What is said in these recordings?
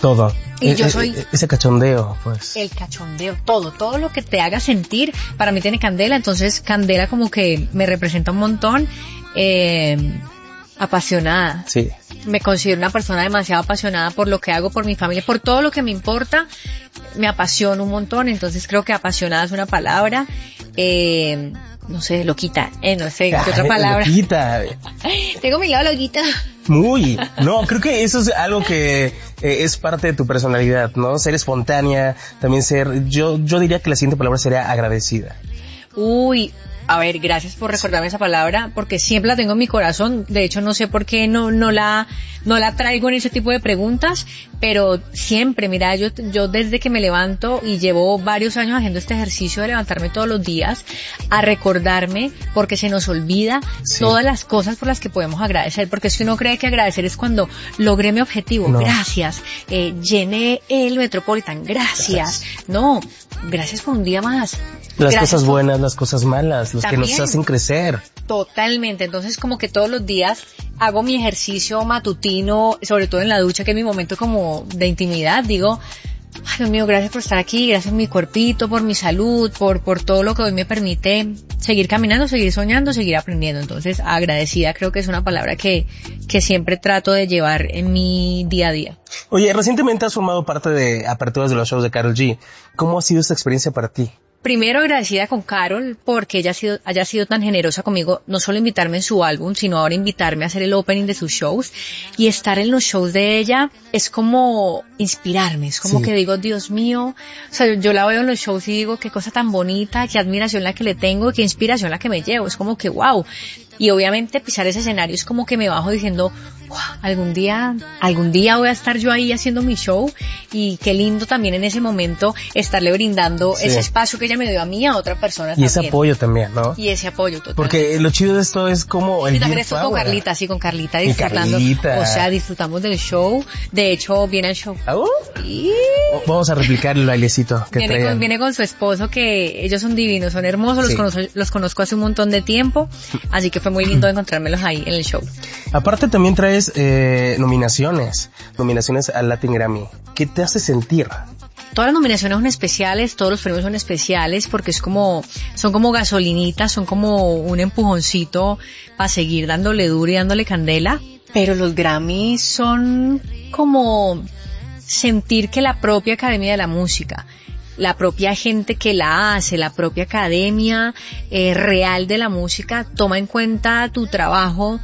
Todo. Y yo soy... Ese cachondeo, pues. El cachondeo, todo lo que te haga sentir, para mí tiene Candela, entonces Candela como que me representa un montón, apasionada. Sí. Me considero una persona demasiado apasionada por lo que hago, por mi familia, por todo lo que me importa, me apasiona un montón, entonces creo que apasionada es una palabra, no sé, loquita, no sé, ¿qué otra palabra? Loquita. Tengo mi lado loquita. Muy. No, creo que eso es algo que es parte de tu personalidad, ¿no? Ser espontánea, también ser, yo diría que la siguiente palabra sería agradecida. Uy, a ver, gracias por recordarme esa palabra, porque siempre la tengo en mi corazón. De hecho, no sé por qué no la traigo en ese tipo de preguntas, pero siempre, mira, yo desde que me levanto y llevo varios años haciendo este ejercicio de levantarme todos los días a recordarme, porque se nos olvida todas las cosas por las que podemos agradecer, porque es que uno cree que agradecer es cuando logré mi objetivo, gracias, llené el Metropolitan, gracias. No, gracias por un día más. Las cosas buenas, las cosas malas, los también, que nos hacen crecer. Totalmente, entonces como que todos los días hago mi ejercicio matutino, sobre todo en la ducha, que es mi momento como de intimidad, digo, ay Dios mío, gracias por estar aquí, gracias por mi cuerpito, por mi salud, por todo lo que hoy me permite seguir caminando, seguir soñando, seguir aprendiendo. Entonces agradecida creo que es una palabra que siempre trato de llevar en mi día a día. Oye, recientemente has formado parte de aperturas de los shows de Karol G. ¿Cómo ha sido esta experiencia para ti? Primero agradecida con Karol porque ella haya sido tan generosa conmigo, no solo invitarme en su álbum, sino ahora invitarme a hacer el opening de sus shows, y estar en los shows de ella es como inspirarme, es como que digo, Dios mío, o sea, yo la veo en los shows y digo, qué cosa tan bonita, qué admiración la que le tengo, qué inspiración la que me llevo, es como que wow. Y obviamente pisar ese escenario es como que me bajo diciendo, wow, algún día voy a estar yo ahí haciendo mi show, y qué lindo también en ese momento estarle brindando ese espacio que ella me dio a mí, a otra persona también. Y ese apoyo también, ¿no? Y ese apoyo total. Porque lo chido de esto es como el también estoy con Carlita, con Carlita disfrutando. O sea, disfrutamos del show. De hecho, viene al show. Y... Vamos a replicar el bailecito que viene con su esposo, que ellos son divinos, son hermosos, los conozco hace un montón de tiempo, así que fue muy lindo encontrármelos ahí en el show. Aparte también traes nominaciones al Latin Grammy. ¿Qué te hace sentir? Todas las nominaciones son especiales, todos los premios son especiales, porque son como gasolinitas, son como un empujoncito para seguir dándole duro y dándole candela. Pero los Grammys son como sentir que la propia Academia de la Música, la propia gente que la hace, la propia academia real de la música toma en cuenta tu trabajo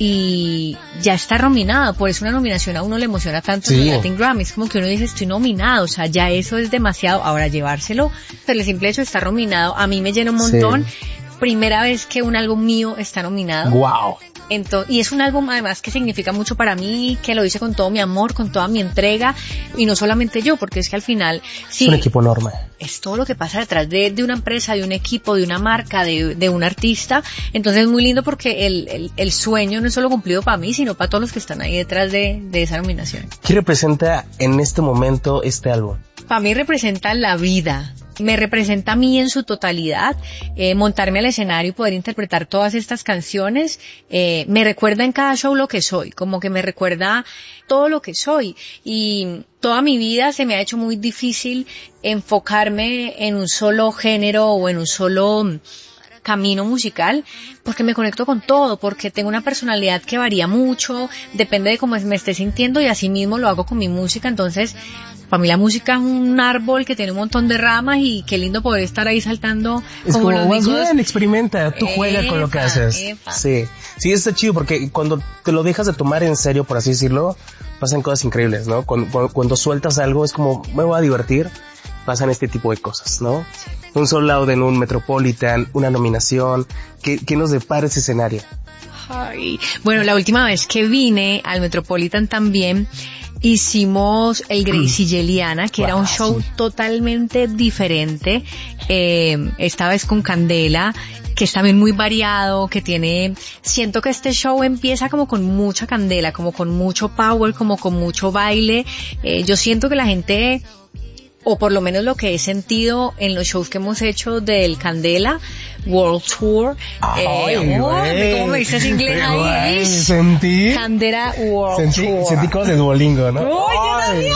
y ya está nominado. Por eso una nominación a uno le emociona tanto en los Latin Grammys, como que uno dice, estoy nominado, o sea, ya eso es demasiado. Ahora llevárselo, pero el simple hecho de estar nominado a mí me llena un montón. Primera vez que un álbum mío está nominado. Wow. Y es un álbum además que significa mucho para mí, que lo hice con todo mi amor, con toda mi entrega, y no solamente yo, porque es que al final es un equipo enorme. Es todo lo que pasa detrás de una empresa, de un equipo, de una marca, de un artista. Entonces es muy lindo porque el sueño no es solo cumplido para mí, sino para todos los que están ahí detrás de esa nominación. ¿Qué representa en este momento este álbum? Para mí representa la vida. Me representa a mí en su totalidad, montarme al escenario y poder interpretar todas estas canciones, me recuerda en cada show lo que soy, como que me recuerda todo lo que soy, y toda mi vida se me ha hecho muy difícil enfocarme en un solo género o en un solo camino musical, porque me conecto con todo, porque tengo una personalidad que varía mucho, depende de cómo me esté sintiendo, y así mismo lo hago con mi música. Entonces para mí la música es un árbol que tiene un montón de ramas, y qué lindo poder estar ahí saltando. Es como los más bien, experimenta, tú juega con lo que haces. Sí, está chido, porque cuando te lo dejas de tomar en serio, por así decirlo, pasan cosas increíbles, ¿no? Cuando sueltas algo es como, me voy a divertir, pasan este tipo de cosas, ¿no? Un sold out en un Metropolitan, una nominación, ¿qué nos depara ese escenario? Ay, bueno, la última vez que vine al Metropolitan también hicimos el Gracie y Eliana, que era un show totalmente diferente, esta vez con Candela, que es también muy variado, siento que este show empieza como con mucha candela, como con mucho power, como con mucho baile. Yo siento que la gente, o por lo menos lo que he sentido en los shows que hemos hecho del Candela World Tour, ¿cómo me dices inglés ahí? Sentí Candela World Tour. Sentí cosas de Duolingo, ¿no? ¡Ay, yo también!